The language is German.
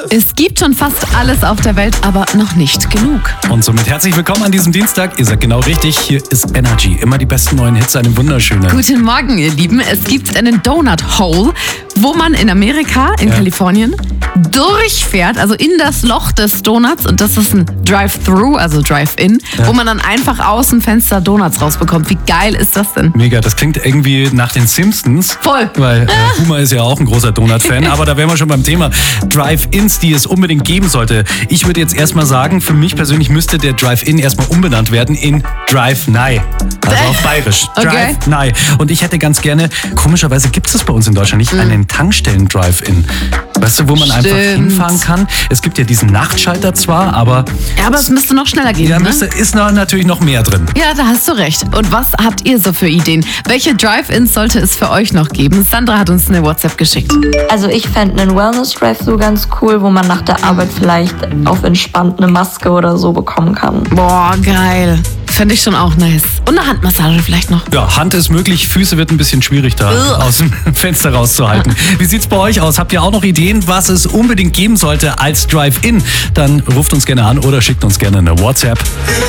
Es gibt schon fast alles auf der Welt, aber noch nicht genug. Und somit herzlich willkommen an diesem Dienstag. Ihr seid genau richtig. Hier ist Energy. Immer die besten neuen Hits, einen wunderschönen. Guten Morgen, ihr Lieben. Es gibt einen Donut Hole, wo man in Amerika, in Kalifornien, durchfährt, also in das Loch des Donuts. Und das ist ein Drive-Thru, also Drive-In, wo man dann einfach aus dem Fenster Donuts rausbekommt. Wie geil ist das denn? Mega, das klingt irgendwie nach den Simpsons. Voll. Weil Homer ist ja auch ein großer Donut-Fan. Aber da wären wir schon beim Thema Drive-Ins, die es unbedingt geben sollte. Ich würde jetzt erstmal sagen, für mich persönlich müsste der Drive-In erstmal umbenannt werden in Drive-Nai. Also auf Bayerisch. Okay. Drive-Nai. Und ich hätte ganz gerne, komischerweise gibt es das bei uns in Deutschland nicht, einen Tankstellen-Drive-In. Weißt du, wo man einfach hinfahren kann? Es gibt ja diesen Nachtschalter zwar, aber... Ja, aber es müsste noch schneller gehen, ne? Ist natürlich noch mehr drin. Ja, da hast du recht. Und was habt ihr so für Ideen? Welche Drive-Ins sollte es für euch noch geben? Sandra hat uns eine WhatsApp geschickt. Also ich fände einen Wellness-Drive-Thru ganz cool, wo man nach der Arbeit vielleicht auf entspannt eine Maske oder so bekommen kann. Boah, geil. Fände ich schon auch nice. Und eine Handmassage vielleicht noch. Ja, Hand ist möglich, Füße wird ein bisschen schwierig da aus dem Fenster rauszuhalten. Wie sieht's bei euch aus? Habt ihr auch noch Ideen, was es unbedingt geben sollte als Drive-In? Dann ruft uns gerne an oder schickt uns gerne eine WhatsApp.